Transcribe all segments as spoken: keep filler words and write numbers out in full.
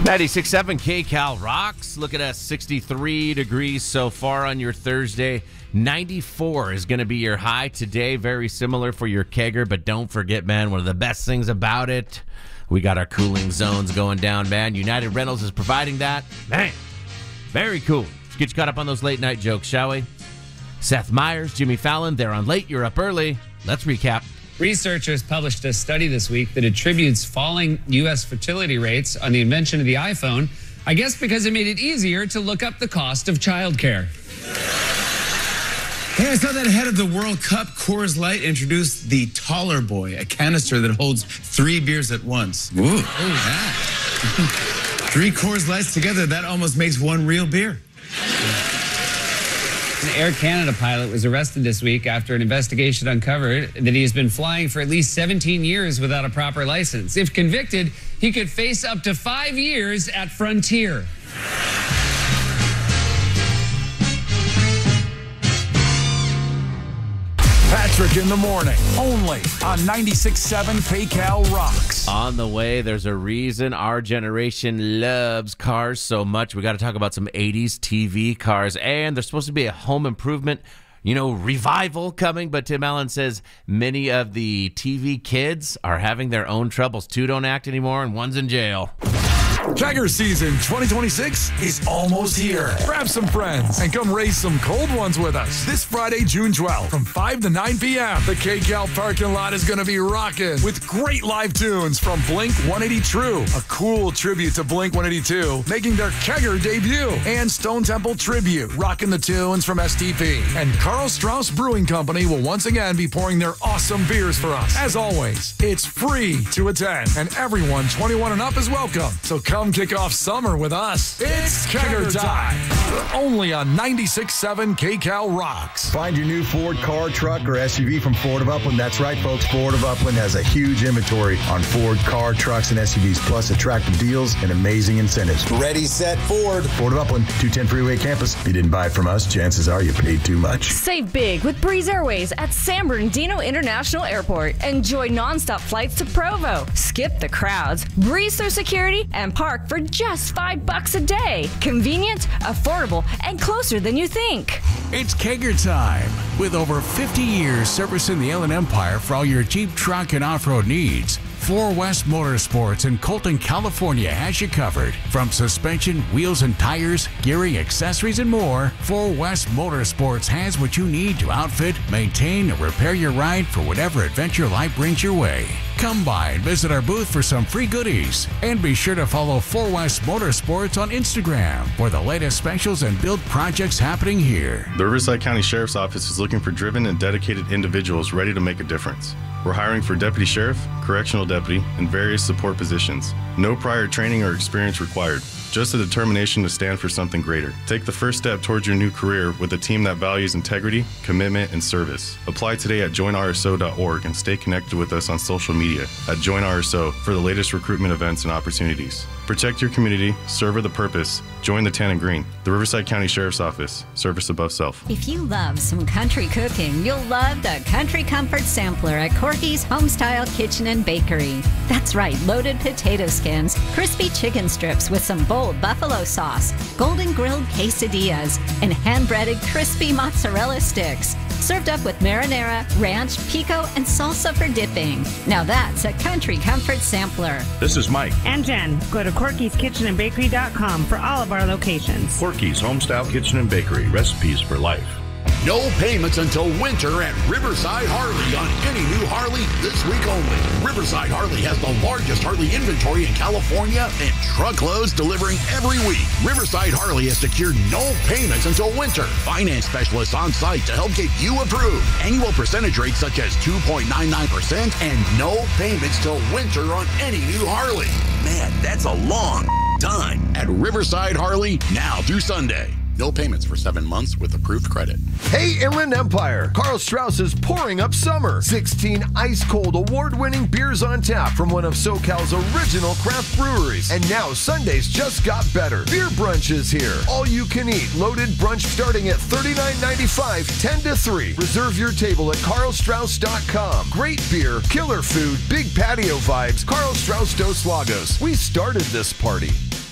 ninety-six point seven K-Cal rocks. Look at us, sixty-three degrees so far on your Thursday. ninety-four is going to be your high today. Very similar for your kegger, but don't forget, man, one of the best things about it, we got our cooling zones going down, man. United Rentals is providing that. Man, very cool. Let's get you caught up on those late night jokes, shall we? Seth Meyers, Jimmy Fallon, they're on late, you're up early. Let's recap. Researchers published a study this week that attributes falling U S fertility rates on the invention of the iPhone, I guess because it made it easier to look up the cost of childcare. Hey, I saw that ahead of the World Cup, Coors Light introduced the Taller Boy, a canister that holds three beers at once. Ooh, yeah. Three Coors Lights together, that almost makes one real beer. An Air Canada pilot was arrested this week after an investigation uncovered that he has been flying for at least seventeen years without a proper license. If convicted, he could face up to five years at Frontier. Patrick in the morning, only on ninety-six point seven K-Cal rocks. On the way, there's a reason our generation loves cars so much. We got to talk about some eighties T V cars, and there's supposed to be a home improvement, you know, revival coming, but Tim Allen says many of the T V kids are having their own troubles. Two don't act anymore, and one's in jail. Kegger season twenty twenty-six is almost here. Grab some friends and come race some cold ones with us. This Friday, June twelfth, from five to nine p.m., the K-Cal parking lot is going to be rocking with great live tunes from Blink one eighty True, a cool tribute to Blink one eighty-two, making their Kegger debut, and Stone Temple Tribute, rocking the tunes from S T P. And Karl Strauss Brewing Company will once again be pouring their awesome beers for us. As always, it's free to attend, and everyone twenty-one and up is welcome. So come kick off summer with us. It's Kegger time. Only on ninety-six point seven K-Cal rocks. Find your new Ford car, truck, or S U V from Ford of Upland. That's right, folks. Ford of Upland has a huge inventory on Ford car, trucks, and S U Vs, plus attractive deals and amazing incentives. Ready, set, Ford. Ford of Upland, two ten Freeway Campus. If you didn't buy it from us, chances are you paid too much. Save big with Breeze Airways at San Bernardino International Airport. Enjoy nonstop flights to Provo. Skip the crowds, breeze through security, and park for just five bucks a day. Convenient, affordable, and closer than you think. It's Kegger time. With over fifty years servicing the Inland Empire for all your Jeep, truck, and off-road needs, Four West Motorsports in Colton, California has you covered. From suspension, wheels and tires, gearing, accessories, and more, Four West Motorsports has what you need to outfit, maintain, and repair your ride for whatever adventure life brings your way. Come by and visit our booth for some free goodies. And be sure to follow Four West Motorsports on Instagram for the latest specials and build projects happening here. The Riverside County Sheriff's Office is looking for driven and dedicated individuals ready to make a difference. We're hiring for deputy sheriff, correctional deputy, and various support positions. No prior training or experience required. Just a determination to stand for something greater. Take the first step towards your new career with a team that values integrity, commitment, and service. Apply today at join R S O dot org and stay connected with us on social media at Join R S O for the latest recruitment events and opportunities. Protect your community, serve with a purpose. Join the Tan and Green. The Riverside County Sheriff's Office. Service above self. If you love some country cooking, you'll love the Country Comfort Sampler at Corky's Homestyle Kitchen and Bakery. That's right, loaded potato skins, crispy chicken strips with some bold buffalo sauce, golden grilled quesadillas, and hand-breaded crispy mozzarella sticks. Served up with marinara, ranch, pico, and salsa for dipping. Now that's a Country Comfort Sampler. This is Mike. And Jen. Go to Corky's Kitchen and Bakery dot com for all of our locations. Corky's Homestyle Kitchen and Bakery. Recipes for life. No payments until winter at Riverside Harley on any new Harley this week only. Riverside Harley has the largest Harley inventory in California and truckloads delivering every week. Riverside Harley has secured no payments until winter. Finance specialists on site to help get you approved. Annual percentage rates such as two point nine nine percent and no payments till winter on any new Harley. Man, that's a long time. At Riverside Harley, now through Sunday. No payments for seven months with approved credit. Hey, Inland Empire! Karl Strauss is pouring up summer. sixteen ice-cold, award-winning beers on tap from one of SoCal's original craft breweries. And now Sundays just got better. Beer brunch is here. All-you-can-eat loaded brunch starting at thirty-nine ninety-five, ten to three. Reserve your table at karl strauss dot com. Great beer, killer food, big patio vibes. Karl Strauss Dos Lagos. We started this party.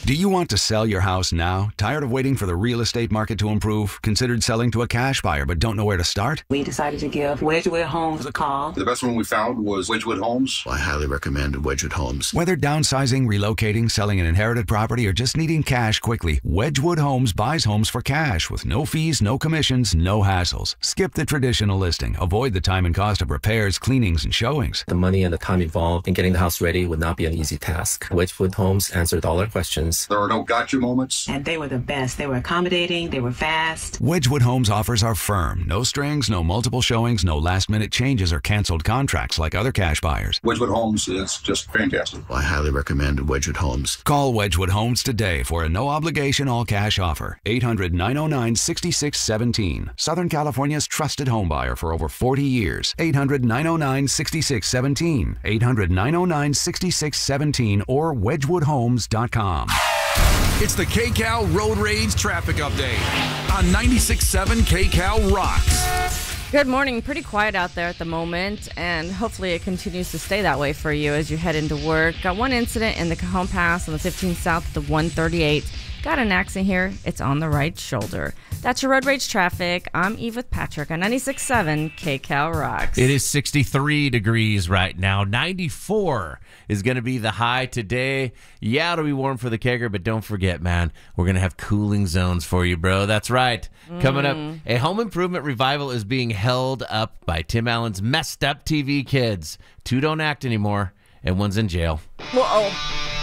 Do you want to sell your house now? Tired of waiting for the real estate market to improve? Considered selling to a cash buyer but don't know where to start? We decided to give Wedgwood Homes a call. The best one we found was Wedgwood Homes. I highly recommend Wedgwood Homes. Whether downsizing, relocating, selling an inherited property, or just needing cash quickly, Wedgwood Homes buys homes for cash with no fees, no commissions, no hassles. Skip the traditional listing. Avoid the time and cost of repairs, cleanings, and showings. The money and the time involved in getting the house ready would not be an easy task. Wedgwood Homes answered all our questions. There are no gotcha moments. And they were the best. They were accommodating. They were fast. Wedgwood Homes offers are firm. No strings, no multiple showings, no last-minute changes or canceled contracts like other cash buyers. Wedgwood Homes is just fantastic. I highly recommend Wedgwood Homes. Call Wedgwood Homes today for a no-obligation all-cash offer. eight hundred, nine oh nine, six six one seven. Southern California's trusted home buyer for over forty years. eight hundred, nine oh nine, six six one seven. eight hundred, nine oh nine, six six one seven or wedgwood homes dot com. It's the K-Cal Road Rage Traffic Update on ninety-six point seven K-Cal Rocks. Good morning. Pretty quiet out there at the moment, and hopefully it continues to stay that way for you as you head into work. Got one incident in the Cajon Pass on the fifteen South at the one thirty-eight. Got an accident here. It's on the right shoulder. That's your Road Rage Traffic. I'm Eve with Patrick on ninety-six point seven K-Cal Rocks. It is sixty-three degrees right now. ninety-four is going to be the high today. Yeah, it'll be warm for the kegger, but don't forget, man, we're going to have cooling zones for you, bro. That's right. Mm. Coming up, a home improvement revival is being held up by Tim Allen's messed up T V kids. Two don't act anymore, and one's in jail. Whoa.